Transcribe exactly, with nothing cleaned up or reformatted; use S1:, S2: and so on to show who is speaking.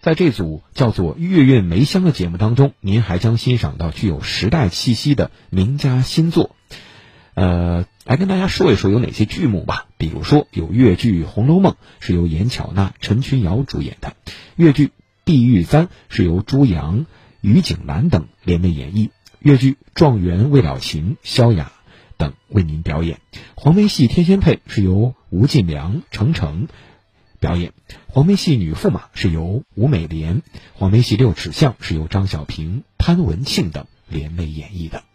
S1: 在这组叫做《月韵梅香》的节目当中，您还将欣赏到具有时代气息的名家新作。呃，来跟大家说一说有哪些剧目吧。比如说有粤剧《红楼梦》，是由严巧娜、陈群瑶主演的；粤剧《碧玉簪》是由朱阳、于景兰等联袂演绎；粤剧《状元未了情》萧雅等为您表演；黄梅戏《天仙配》是由吴进良、程程表演；黄梅戏《女驸马》是由吴美莲；黄梅戏《六尺巷》是由张小平、潘文庆等联袂演绎的。